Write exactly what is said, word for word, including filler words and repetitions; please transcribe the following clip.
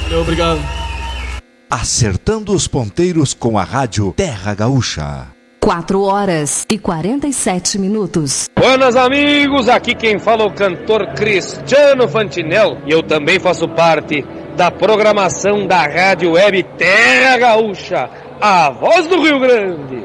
Obrigado. Acertando os ponteiros com a rádio Terra Gaúcha. quatro horas e quarenta e sete minutos. Buenas amigos, aqui quem fala é o cantor Cristiano Fantinel e eu também faço parte da programação da Rádio Web Terra Gaúcha, a voz do Rio Grande.